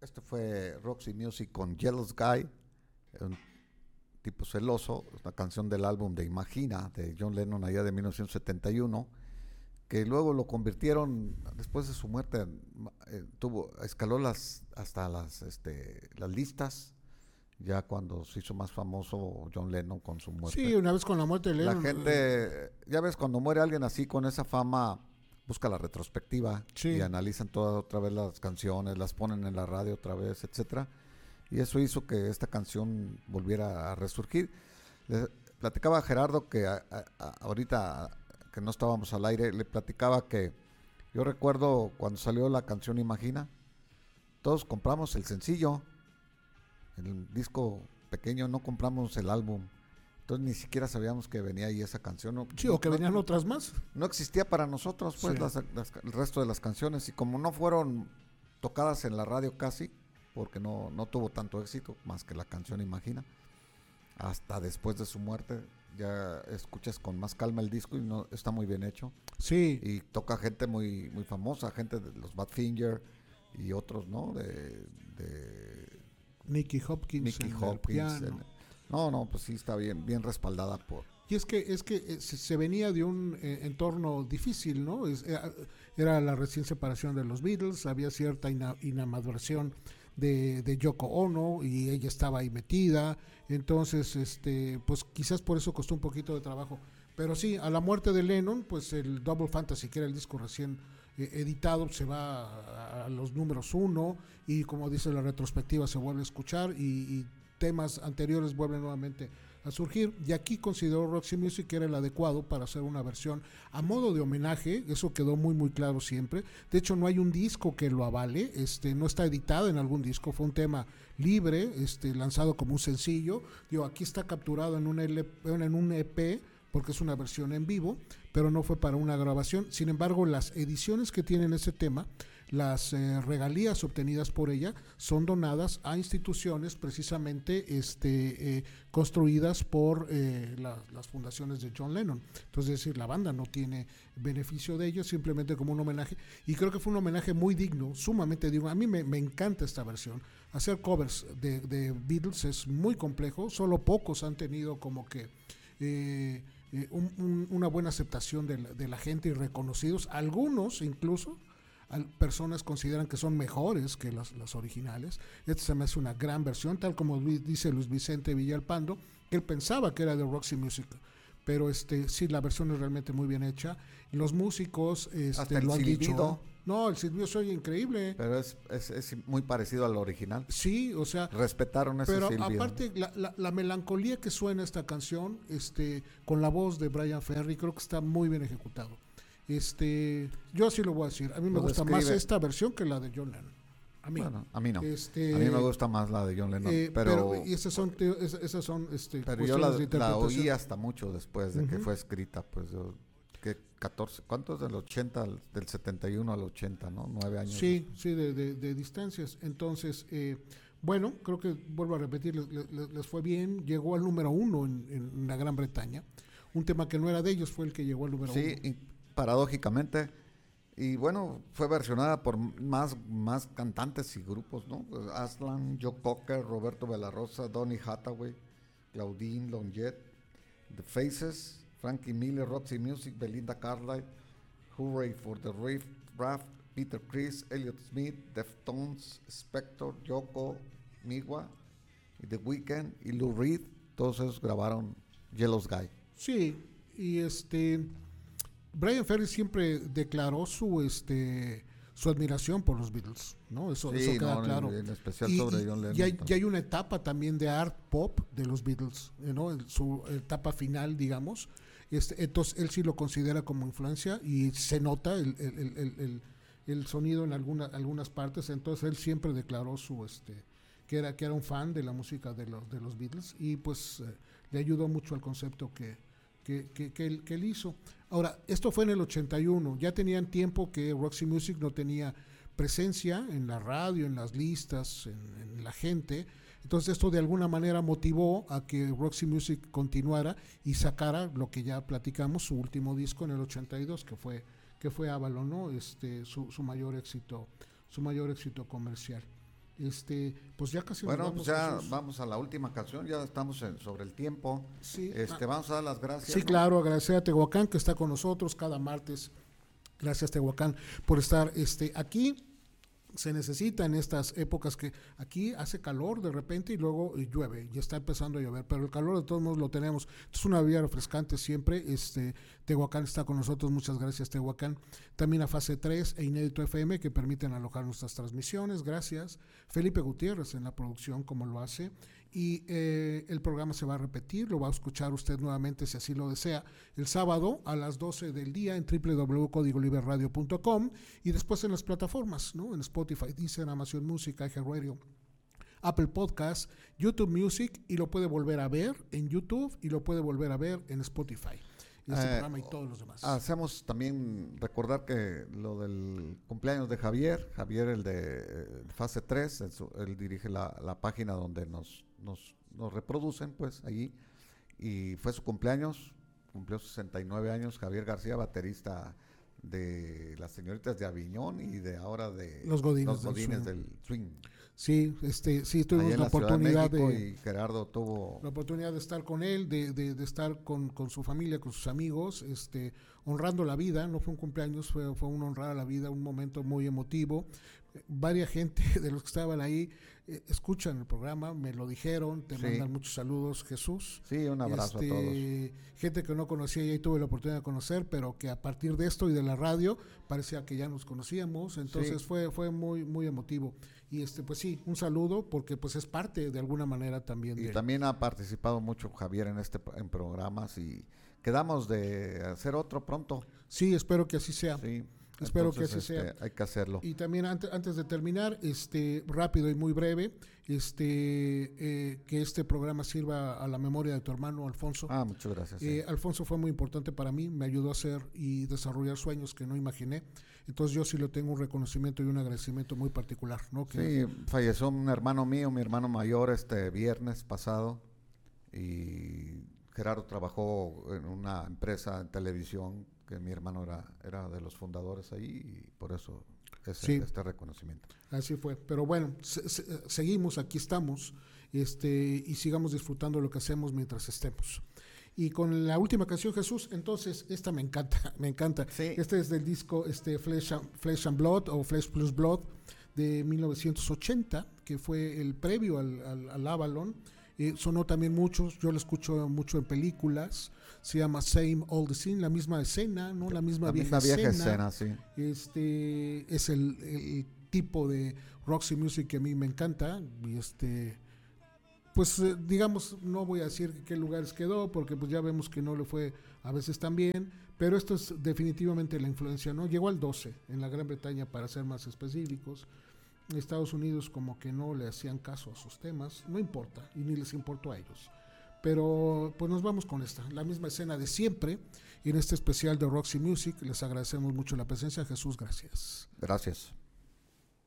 Este fue Roxy Music con Jealous Guy, un tipo celoso, una canción del álbum de Imagina de John Lennon allá de 1971, que luego lo convirtieron después de su muerte, escaló hasta las listas, ya cuando se hizo más famoso John Lennon con su Sí, muerte. una vez con la muerte de La Lennon. gente, ya ves, cuando muere alguien así con esa fama, busca la retrospectiva Sí. y analizan todas otra vez las canciones, las ponen en la radio otra vez, etcétera. Y eso hizo que esta canción volviera a resurgir. Le platicaba a Gerardo que ahorita que no estábamos al aire, le platicaba que yo recuerdo cuando salió la canción Imagina, todos compramos el sencillo, el disco pequeño, no compramos el álbum. Entonces ni siquiera sabíamos que venía ahí esa canción. No, Sí, o que venían otras más. no existía para nosotros pues Sí. el resto de las canciones, y como no fueron tocadas en la radio casi, porque no tuvo tanto éxito más que la canción Imagina, hasta después de su muerte ya escuchas con más calma el disco y no está muy bien hecho, Sí. y toca gente muy muy famosa, gente de los Badfinger y otros, ¿no? De Nicky Hopkins. Nicky en el Hopkins. piano. No, pues sí está bien respaldada por... Y es que se venía de un entorno difícil, ¿no? Era la recién separación de los Beatles, había cierta inamaduración de Yoko Ono y ella estaba ahí metida, entonces pues quizás por eso costó un poquito de trabajo. Pero sí, a la muerte de Lennon, pues el Double Fantasy, que era el disco recién editado, se va a los números 1 y como dice la retrospectiva se vuelve a escuchar y temas anteriores vuelven nuevamente a surgir, y aquí consideró Roxy Music que era el adecuado para hacer una versión a modo de homenaje. Eso quedó muy muy claro siempre. De hecho no hay un disco que lo avale, no está editado en algún disco, fue un tema libre, lanzado como un sencillo. Digo, aquí está capturado en un EP porque es una versión en vivo, pero no fue para una grabación. Sin embargo, las ediciones que tienen ese tema, las regalías obtenidas por ella son donadas a instituciones precisamente construidas por las fundaciones de John Lennon. Entonces, es decir, la banda no tiene beneficio de ello, simplemente como un homenaje, y creo que fue un homenaje muy digno, sumamente digno. A mí me encanta esta versión. Hacer covers de Beatles es muy complejo, solo pocos han tenido como que una buena aceptación de la gente y reconocidos. Algunos incluso personas consideran que son mejores que las originales. Esta se me hace una gran versión, tal como dice Luis Vicente Villalpando, que él pensaba que era de Roxy Music, pero sí, la versión es realmente muy bien hecha. Los músicos Hasta el lo han silbido. dicho. No, el silbido se oye increíble. Pero es muy parecido al original. Sí, o sea, Respetaron ese pero silbido. aparte la melancolía que suena esta canción, con la voz de Brian Ferry, creo que está muy bien ejecutado. Yo así lo voy a decir. A mí me gusta más esta versión que la de John Lennon. A mí. Bueno, a mí no. A mí me gusta más la de John Lennon. Pero y esas son pero yo la oí hasta mucho después de que fue escrita. Pues yo, que 14, ¿cuántos? Del 80, del 71 al 80, ¿no? 9 años. Sí, de distancias. Entonces, bueno, creo que, vuelvo a repetir, les fue bien. Llegó al número 1 en la Gran Bretaña. Un tema que no era de ellos fue el que llegó al número 1. Sí, paradójicamente. Y bueno, fue versionada por más cantantes y grupos, ¿no? Pues Aslan, Joe Cocker, Roberto Belarrosa, Donny Hathaway, Claudine Longet, The Faces, Frankie Miller, Roxy Music, Belinda Carlisle, Hooray for the Raft, Peter Criss, Elliott Smith, Deftones, Spector, Yoko, Miwa, y The Weeknd y Lou Reed. Todos ellos grabaron Jealous Guy. Sí, y Brian Ferry siempre declaró su admiración por los Beatles, ¿no? Eso queda claro. En especial sobre John Lennon. Y hay una etapa también de art pop de los Beatles, ¿no? Su etapa final, digamos. Entonces él sí lo considera como influencia y se nota el sonido en algunas partes. Entonces él siempre declaró que era un fan de la música de los Beatles, y pues le ayudó mucho al concepto que él hizo. Ahora, esto fue en el 81, ya tenían tiempo que Roxy Music no tenía presencia en la radio, en las listas, en la gente. Entonces esto de alguna manera motivó a que Roxy Music continuara y sacara lo que ya platicamos, su último disco en el 82, que fue Avalon, ¿no? Su mayor éxito comercial. Pues ya casi Bueno, nos pues vamos, ya Jesús. vamos a la última canción, ya estamos sobre el tiempo. Sí, Vamos a dar las gracias. sí, ¿no? claro, agradecer a Tehuacán que está con nosotros cada martes. Gracias, Tehuacán, por estar aquí. Se necesita en estas épocas que aquí hace calor de repente y luego llueve, y está empezando a llover, pero el calor de todos modos lo tenemos. Es una vida refrescante siempre. Tehuacán está con nosotros, muchas gracias, Tehuacán. También a Fase 3 e Inédito FM que permiten alojar nuestras transmisiones, gracias. Felipe Gutiérrez en la producción, como lo hace. Y el programa se va a repetir, lo va a escuchar usted nuevamente si así lo desea, el sábado a las 12 del día en www.codigoliberradio.com y después en las plataformas, ¿no? En Spotify, Deezer, Amazon Music, iHeartRadio, Apple Podcast, YouTube Music, y lo puede volver a ver en YouTube y lo puede volver a ver en Spotify. Programa y todos los demás. Hacemos también recordar que lo del cumpleaños de Javier, el de Fase 3, él dirige la página donde nos reproducen, pues, allí, y fue su cumpleaños, cumplió 69 años, Javier García, baterista de las Señoritas de Aviñón y de ahora de Los Godines del Swing. Sí, sí tuvimos la oportunidad y Gerardo tuvo la oportunidad de estar con él, de estar con su familia, con sus amigos, honrando la vida. No fue un cumpleaños, fue un honrar a la vida, un momento muy emotivo. Varia gente de los que estaban ahí escuchan el programa, me lo dijeron, te mandan muchos saludos, Jesús. Sí, un abrazo a todos. Gente que no conocía y ahí tuve la oportunidad de conocer, pero que a partir de esto y de la radio parecía que ya nos conocíamos, entonces fue muy muy emotivo. Y pues sí, un saludo porque pues es parte de alguna manera también. Y también ha participado mucho Javier en programas y quedamos de hacer otro pronto. Sí, espero que así sea. Sí. Espero que así sea. Hay que hacerlo. Y también antes de terminar, rápido y muy breve, que este programa sirva a la memoria de tu hermano Alfonso. Muchas gracias. Sí. Alfonso fue muy importante para mí, me ayudó a hacer y desarrollar sueños que no imaginé. Entonces yo sí le tengo un reconocimiento y un agradecimiento muy particular, ¿no? Sí, falleció un hermano mío, mi hermano mayor, viernes pasado, y Gerardo trabajó en una empresa en televisión que mi hermano era de los fundadores ahí, y por eso este reconocimiento. Así fue, pero bueno, seguimos, aquí estamos, y sigamos disfrutando lo que hacemos mientras estemos. Y con la última canción, Jesús, entonces, esta me encanta. Sí. Este es del disco Flesh and Blood o Flesh Plus Blood de 1980, que fue el previo al Avalon. Sonó también mucho, yo lo escucho mucho en películas. Se llama Same Old Scene, la misma escena, ¿no? La misma vieja escena, sí. Es el tipo de Roxy Music que a mí me encanta. Y pues digamos, no voy a decir qué lugares quedó, porque pues ya vemos que no le fue a veces tan bien, pero esto es definitivamente la influencia, ¿no? Llegó al 12 en la Gran Bretaña, para ser más específicos. Estados Unidos como que no le hacían caso a sus temas, no importa, y ni les importó a ellos. Pero pues nos vamos con la misma escena de siempre, y en este especial de Roxy Music les agradecemos mucho la presencia. Jesús, gracias. Gracias.